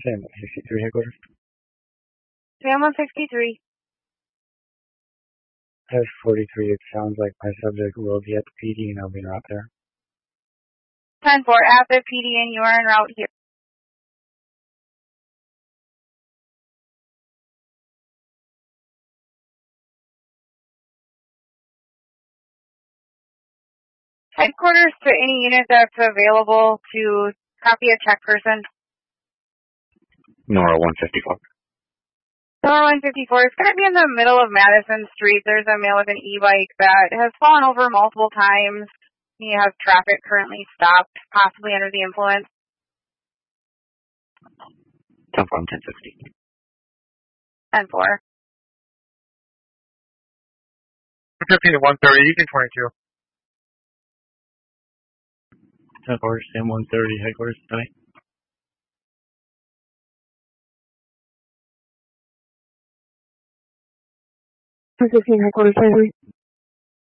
Sam 63 headquarters. Sam 163. There's 43. It sounds like my subject will be at the PD and I'll be en route there. 10-4, at the PD and you are en route here. Headquarters to any unit that's available to copy a check person. Nora 154. Nora 154 is going to be in the middle of Madison Street. There's a male with an e-bike that has fallen over multiple times. He has traffic currently stopped, possibly under the influence. 10-4, 1060. 10-4. 15 to 130, you can 22. 10-4, Sam 130 headquarters tonight. 15 headquarters,